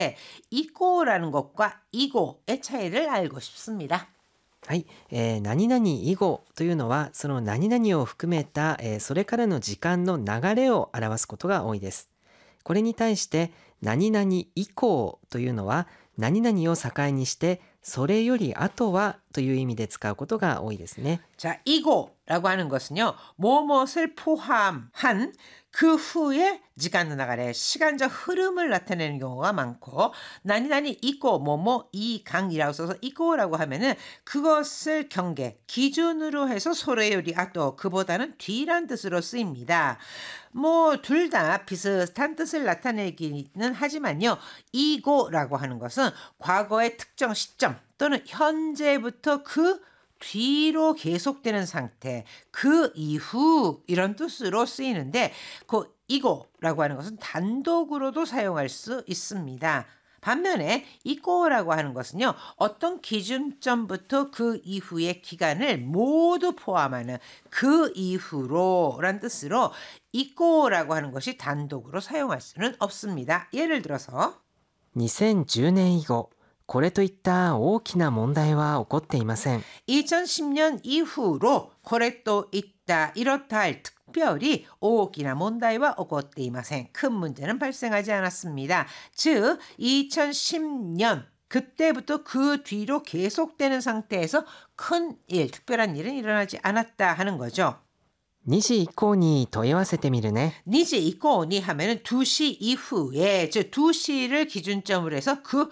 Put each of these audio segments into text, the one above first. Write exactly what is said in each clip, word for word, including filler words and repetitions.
이고라는 것과 이고의 차이를 알고 싶습니다. はい、えー何々以後というのはその何々を含めた、えーそれからの時間の流れを表すことが多いです。これに対して何々以降というのは何々を境にしてそれより後はという意味で使うことが多いですね。 자, 이고라고 하는 것은요, 무엇을 포함한 그 후에 시간 나가래 시간적 흐름을 나타내는 경우가 많고, 나니나니 이고 뭐뭐 이강이라고 써서 이고라고 하면은 그것을 경계 기준으로 해서 소래요리 앞도 그보다는 뒤란 뜻으로 쓰입니다. 뭐 둘 다 비슷한 뜻을 나타내기는 하지만요, 이고라고 하는 것은 과거의 특정 시점 또는 현재부터 그 뒤로 계속되는 상태, 그 이후 이런 뜻으로 쓰이는데, 그 이고라고 하는 것은 단독으로도 사용할 수 있습니다. 반면에 이고라고 하는 것은요, 어떤 기준점부터 그 이후의 기간을 모두 포함하는 그 이후로란 뜻으로 이고라고 하는 것이 단독으로 사용할 수는 없습니다. 예를 들어서 にせんじゅうねん以後これといった大きな問題は起こっていません。 이천십 년 이후로 고레또 있다 이렇다 할 특별히 오기나 문제와 오고때 이마생 큰 문제는 발생하지 않았습니다. 즉 이천십 년 그때부터 그 뒤로 계속되는 상태에서 큰 일, 특별한 일은 일어나지 않았다 하는 거죠. にじ以降に問い合わせてみるね。 니지 이코니 하면은 두 시 이후에, 즉 두 시를 기준점으로 해서 그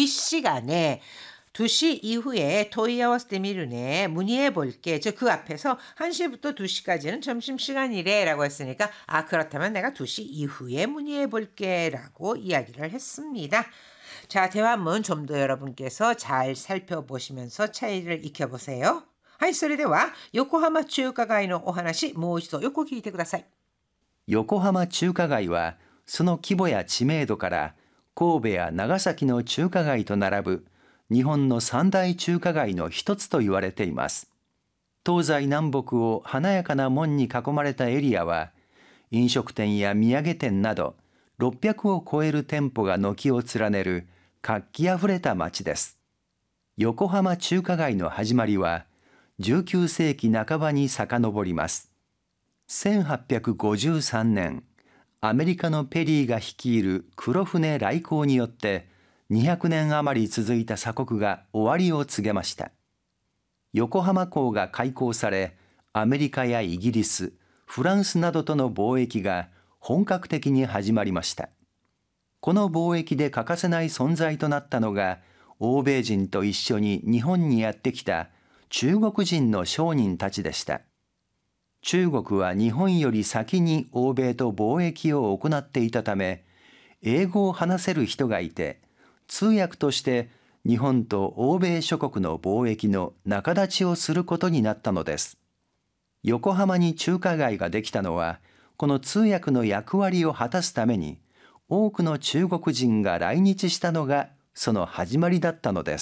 뒷시간에 두 시 이후에 토이아와스테 미르네 문의해 볼게. 즉 그 앞에서 한 시부터 두 시까지는 점심시간이래 라고 했으니까, 아 그렇다면 내가 두 시 이후에 문의해 볼게 라고 이야기를 했습니다. 자, 대화문 좀 더 여러분께서 잘 살펴보시면서 차이를 익혀보세요. はい、それでは横浜中華街のお話、もう一度よく聞いてください。 横浜中華街はその規模や知名度から神戸や長崎の中華街と並ぶ日本の三大中華街の一つと言われています。東西南北を華やかな門に囲まれたエリアは飲食店や土産店などろっぴゃくを超える店舗が軒を連ねる活気あふれた街です。横浜中華街の始まりはじゅうきゅうせいき半ばに遡ります。せんはっぴゃくごじゅうさんねん、アメリカのペリーが率いる黒船来航によってにひゃくねん余り続いた鎖国が終わりを告げました。横浜港が開港され、アメリカやイギリス、フランスなどとの貿易が本格的に始まりました。この貿易で欠かせない存在となったのが、欧米人と一緒に日本にやってきた中国人の商人たちでした。中国は日本より先に欧米と貿易を行っていたため、英語を話せる人がいて、通訳として日本と欧米諸国の貿易の仲立ちをすることになったのです。横浜に中華街ができたのは、この通訳の役割を果たすために、多くの中国人が来日したのがその始まりだったのです。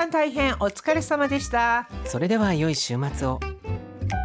はい、皆さん大変お疲れ様でした。 それでは良い週末を。